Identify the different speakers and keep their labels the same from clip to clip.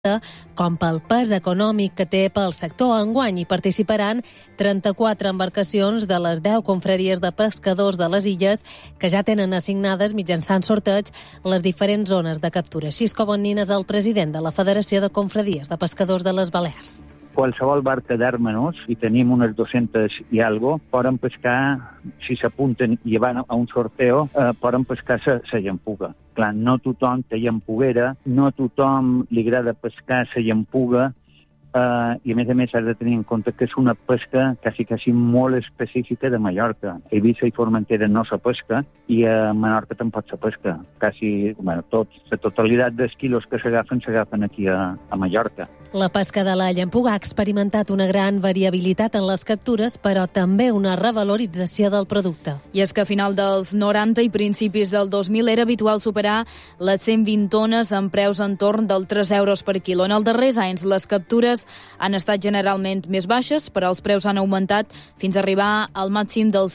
Speaker 1: com pel pes econòmic que té pel sector. Enguany hi participaran 34 embarcacions de les 10 confraries de pescadors de les illes que ja tenen assignades mitjançant sorteig les diferents zones de captura. Xisco Bonnin és el president de la Federació de Confraries de Pescadors de les Balears.
Speaker 2: Qualsevol barca d'Hermanos, i tenim unes 200 i algo, poden pescar, si s'apunten i van a un sorteo, poden pescar la llampuga. Clar, no tothom té llampuguera, no a tothom li agrada pescar la llampuga, i a més has de tenir en compte que és una pesca quasi molt específica de Mallorca. A Eivissa i Formentera no se pesca i a Menorca tampoc se pesca. La totalitat dels quilos que s'agafen aquí a Mallorca.
Speaker 1: La pesca de la llampuga ha experimentat una gran variabilitat en les captures, però també una revalorització del producte.
Speaker 3: I és que a final dels 90 i principis del 2000 era habitual superar les 120 tones amb preus entorn dels 3 euros per quilo. En els darrers anys les captures han estat generalment més baixes, però els preus han augmentat fins a arribar al màxim dels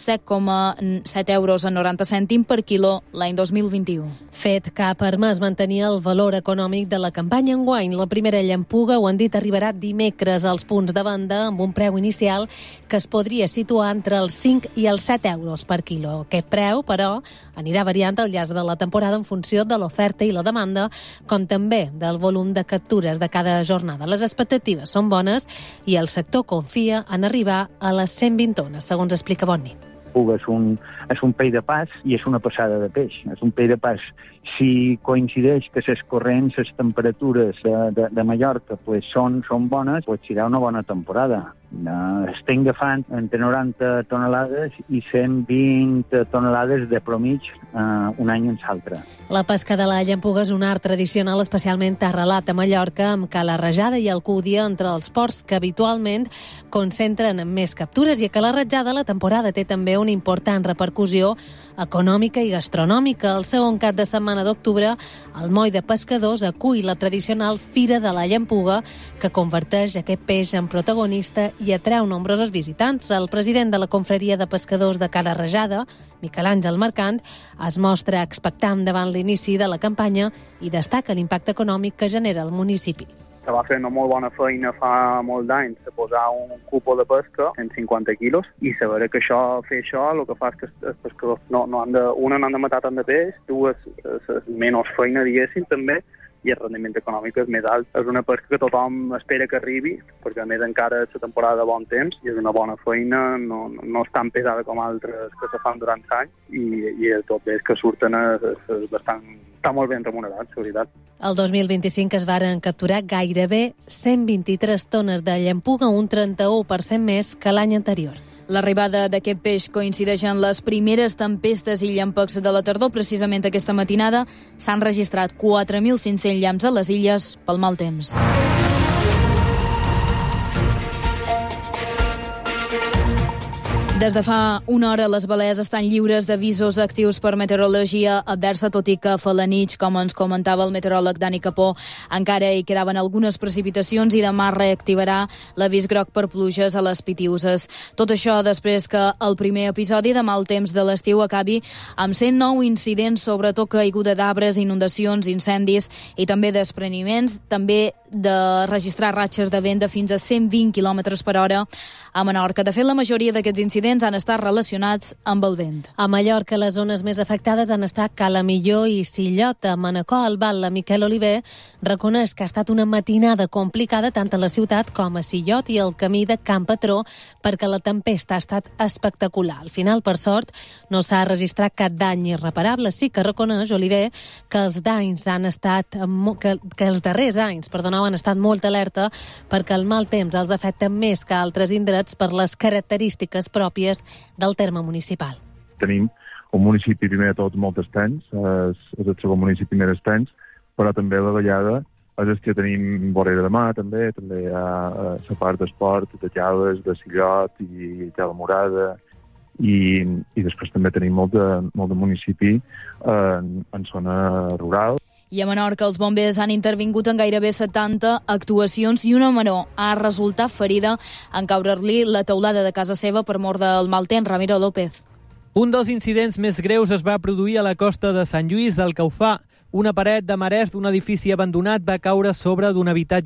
Speaker 3: 7,7 euros a 90 cèntim per quilo l'any 2021.
Speaker 1: Fet que ha permès mantenir el valor econòmic de la campanya enguany. La primera llampuga, ho han dit, arribarà dimecres als punts de venda amb un preu inicial que es podria situar entre els 5 i els 7 euros per quilo. Aquest preu, però, anirà variant al llarg de la temporada en funció de l'oferta i la demanda, com també del volum de captures de cada jornada. Les expectatives són bones i el sector confia en arribar a les 120 tones, segons explica Bonnin.
Speaker 2: És un peix de pas i és una passada de peix. És un peix de pas. Si coincideix que les corrents, les temperatures de Mallorca són bones, serà una bona temporada. Estem agafant entre 90 tonelades i 120 tonelades de promig un any en l'altre.
Speaker 1: La pesca de la llampuga és un art tradicional especialment arrelat a Mallorca, amb Cala Rajada i Alcúdia entre els ports que habitualment concentren més captures, i que la ratjada la temporada té també una important repercussió econòmica i gastronòmica. El segon cap de setmana d'octubre, el Moll de Pescadors acull la tradicional Fira de la Llampuga, que converteix aquest peix en protagonista i atreu nombrosos visitants. El president de la confraria de pescadors de Cala Rajada, Miquel Àngel Mercant, es mostra expectant davant l'inici de la campanya i destaca l'impacte econòmic que genera el municipi.
Speaker 4: Se va fer una molt bona feina fa molt d'anys de posar un cupo de pesca en 50 quilos i saber que fer això el que fa és que els pescadors no han de matar tant de peix, dues menys feina, diguéssim, també, i el rendiment econòmic és més alt. És una pesca que tothom espera que arribi, perquè a més encara és la temporada de bon temps i és una bona feina, no és tan pesada com altres que se fan durant l'any i tot és que surten està molt ben remunerat, la veritat.
Speaker 1: El 2025 es varen capturar gairebé 123 tones de llampuga, un 31% més que l'any anterior.
Speaker 3: L'arribada d'aquest peix coincideix en les primeres tempestes i llampecs de la tardor. Precisament aquesta matinada s'han registrat 4.500 llamps a les illes pel mal temps. Des de fa una hora les Balears estan lliures d'avisos actius per meteorologia adversa, tot i que a Felanitx, com ens comentava el meteoròleg Dani Capó, encara hi quedaven algunes precipitacions i demà reactivarà l'avís groc per pluges a les Pitiüses. Tot això després que el primer episodi de mal temps de l'estiu acabi amb 109 incidents, sobretot caiguda d'arbres, inundacions, incendis i també despreniments, també de registrar ratxes de vent de fins a 120 km per hora a Menorca. De fet, la majoria d'aquests incidents han estat relacionats amb el vent.
Speaker 1: A Mallorca, les zones més afectades han estat Calamilló i Sillota. A Manacor, al Val, Miquel Oliver reconeix que ha estat una matinada complicada tant a la ciutat com a Sillot i el camí de Can Patró, perquè la tempesta ha estat espectacular. Al final, per sort, no s'ha registrat cap dany irreparable. Sí que reconeix Oliver que els danys han estat que els darrers anys, han estat molt alerta perquè el mal temps els afecta més que altres indrets per les característiques pròpies del terme municipal.
Speaker 5: Tenim un municipi, primer de tot, molt extens, és el segon municipi més extens, però també a la Vallada és que tenim vorera de mar, també hi ha la part d'esport, de Llaues, de Sillot i de la Morada, i després també tenim molt de municipi en zona rural.
Speaker 3: I a Menorca els bombers han intervingut en gairebé 70 actuacions i una menor ha resultat ferida en caure-li la teulada de casa seva per mort del mal temps. Ramiro López.
Speaker 6: Un dels incidents més greus es va produir a la costa de Sant Lluís del Caufà. Una paret de marès d'un edifici abandonat va caure sobre d'un habitatge